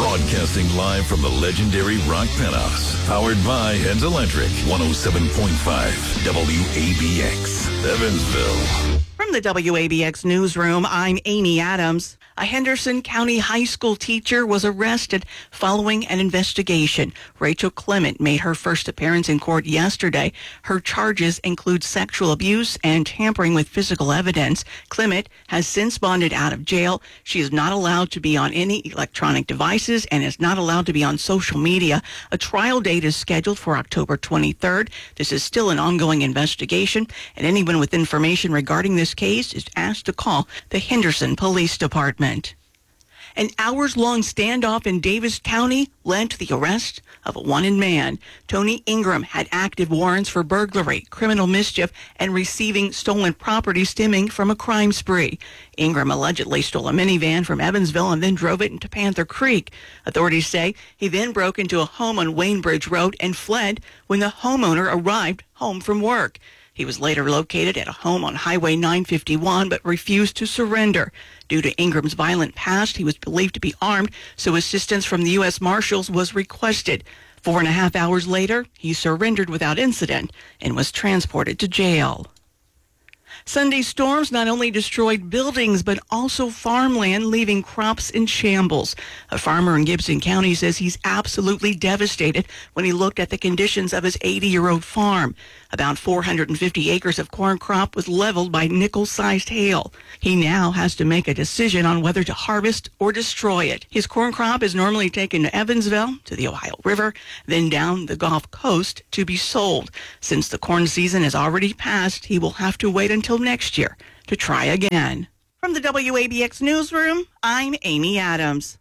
Broadcasting live from the legendary Rock Penthouse. Powered by Heads Electric. 107.5 WABX, Evansville. From the WABX newsroom, I'm Amy Adams. A Henderson County high school teacher was arrested following an investigation. Rachel Clement made her first appearance in court yesterday. Her charges include sexual abuse and tampering with physical evidence. Clement has since bonded out of jail. She is not allowed to be on any electronic devices and is not allowed to be on social media. A trial date is scheduled for October 23rd. This is still an ongoing investigation, and anyone with information regarding this case is asked to call the Henderson Police Department. An hours-long standoff in Davis County led to the arrest of a wanted man. Tony Ingram had active warrants for burglary, criminal mischief, and receiving stolen property stemming from a crime spree. Ingram allegedly stole a minivan from Evansville and then drove it into Panther Creek. Authorities say he then broke into a home on Waynebridge Road and fled when the homeowner arrived home from work. He was later located at a home on Highway 951 but refused to surrender. Due to Ingram's violent past, he was believed to be armed, so assistance from the U.S. Marshals was requested. 4.5 hours later, he surrendered without incident and was transported to jail. Sunday's storms not only destroyed buildings, but also farmland, leaving crops in shambles. A farmer in Gibson County says he's absolutely devastated when he looked at the conditions of his 80-year-old farm. About 450 acres of corn crop was leveled by nickel-sized hail. He now has to make a decision on whether to harvest or destroy it. His corn crop is normally taken to Evansville, to the Ohio River, then down the Gulf Coast to be sold. Since the corn season has already passed, he will have to wait until next year to try again. From the WABX newsroom, I'm Amy Adams.